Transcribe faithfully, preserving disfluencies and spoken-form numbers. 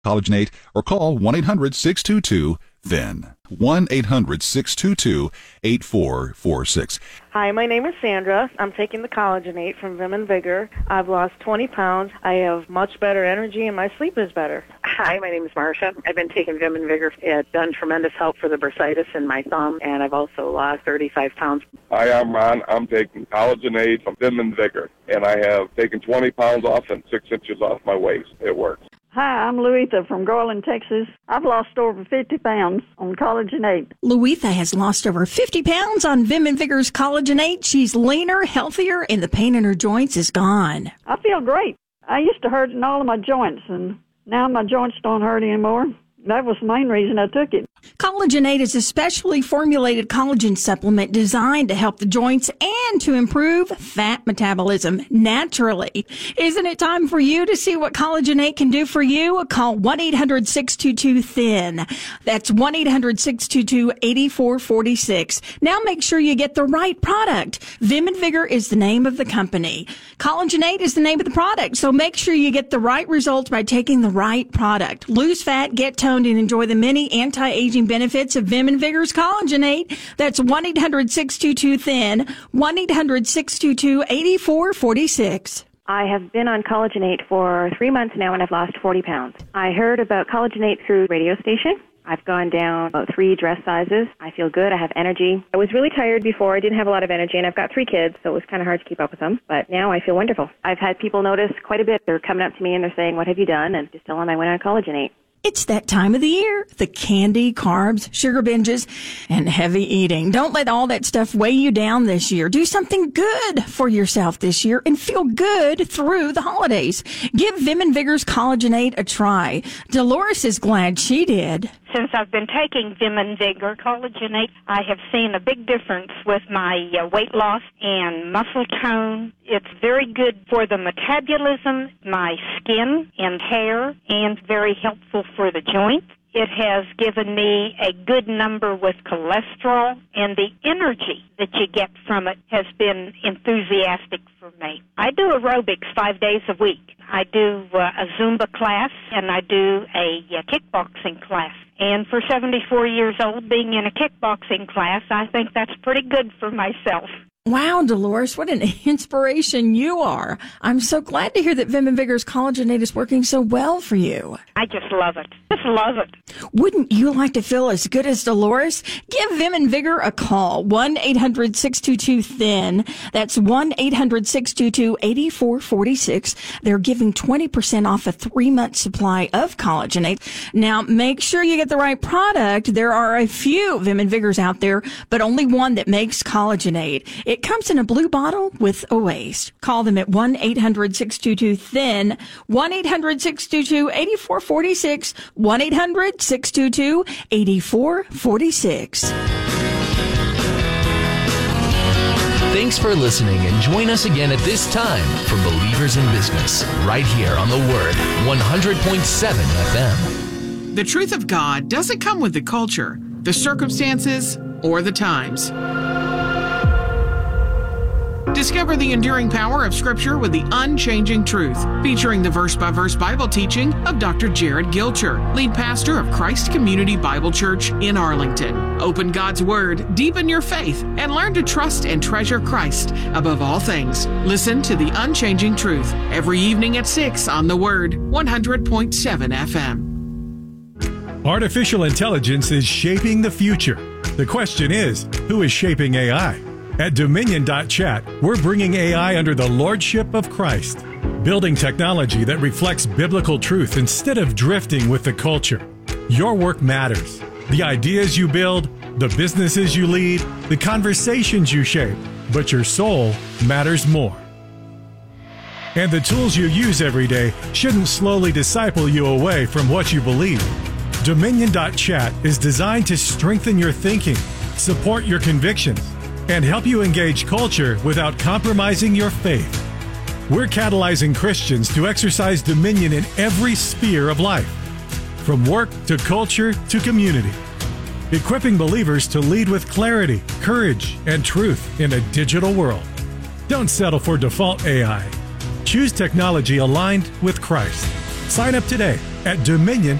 Collagenate or call one eight hundred six two two thin. one eight hundred six two two eight four four six. Hi, my name is Sandra. I'm taking the Collagenate from Vim and Vigor. I've lost twenty pounds. I have much better energy and my sleep is better. Hi, my name is Marcia. I've been taking Vim and Vigor. It's done tremendous help for the bursitis in my thumb, and I've also lost thirty-five pounds. Hi, I'm Ron. I'm taking Collagenate from Vim and Vigor, and I have taken twenty pounds off and six inches off my waist. It works. Hi, I'm Louisa from Garland, Texas. I've lost over fifty pounds on Collagenate. Louisa has lost over fifty pounds on Vim and Vigor's Collagenate. She's leaner, healthier, and the pain in her joints is gone. I feel great. I used to hurt in all of my joints, and now my joints don't hurt anymore. That was the main reason I took it. Collagenate is a specially formulated collagen supplement designed to help the joints and to improve fat metabolism naturally. Isn't it time for you to see what Collagenate can do for you? Call one eight hundred six two two thin. That's one eight hundred six two two eight four four six. Now make sure you get the right product. Vim and Vigor is the name of the company. Collagenate is the name of the product. So make sure you get the right results by taking the right product. Lose fat, get toned, and enjoy the many anti-aging benefits of Vim and Vigor's Collagenate. That's one eight hundred six two two thin, one eight hundred six two two eight four four six. I have been on Collagenate for three months now, and I've lost forty pounds. I heard about Collagenate through radio station. I've gone down about three dress sizes. I feel good. I have energy. I was really tired before. I didn't have a lot of energy, and I've got three kids, so it was kind of hard to keep up with them. But now I feel wonderful. I've had people notice quite a bit. They're coming up to me, and they're saying, "What have you done?" And just tell them I went on Collagenate. It's that time of the year. The candy, carbs, sugar binges, and heavy eating. Don't let all that stuff weigh you down this year. Do something good for yourself this year and feel good through the holidays. Give Vim and Vigor's Collagenate a try. Dolores is glad she did. Since I've been taking Vim and Vigor Collagenate, I have seen a big difference with my uh, weight loss and muscle tone. It's very good for the metabolism, my skin and hair, and very helpful for the joints. It has given me a good number with cholesterol, and the energy that you get from it has been enthusiastic for me. I do aerobics five days a week. I do uh, a Zumba class, and I do a uh, kickboxing class. And for seventy-four years old, being in a kickboxing class, I think that's pretty good for myself. Wow, Dolores, what an inspiration you are. I'm so glad to hear that Vim and Vigor's Collagenate is working so well for you. I just love it. Just love it. Wouldn't you like to feel as good as Dolores? Give Vim and Vigor a call. one eight hundred six two two thin. That's one eight hundred six two two eight four four six. They're giving twenty percent off a three-month supply of Collagenate. Now, make sure you get the right product. There are a few Vim and Vigors out there, but only one that makes Collagenate. It comes in a blue bottle with a waist. Call them at one eight hundred six two two thin, one eight hundred six two two eight four four six, one eight hundred six two two eight four four six. Thanks for listening, and join us again at this time for Believers in Business, right here on The Word, one hundred point seven F M. The truth of God doesn't come with the culture, the circumstances, or the times. Discover the enduring power of Scripture with the unchanging truth, featuring the verse-by-verse Bible teaching of Doctor Jared Gilcher, lead pastor of Christ Community Bible Church in Arlington. Open God's Word, deepen your faith, and learn to trust and treasure Christ above all things. Listen to the unchanging truth every evening at six on The Word, one hundred point seven F M. Artificial intelligence is shaping the future. The question is, who is shaping A I? At Dominion dot chat, we're bringing A I under the lordship of Christ, building technology that reflects biblical truth instead of drifting with the culture. Your work matters. The ideas you build, the businesses you lead, the conversations you shape, but your soul matters more. And the tools you use every day shouldn't slowly disciple you away from what you believe. Dominion dot chat is designed to strengthen your thinking, support your convictions, and help you engage culture without compromising your faith. We're catalyzing Christians to exercise dominion in every sphere of life, from work to culture to community, equipping believers to lead with clarity, courage, and truth in a digital world. Don't settle for default A I. Choose technology aligned with Christ. Sign up today at dominion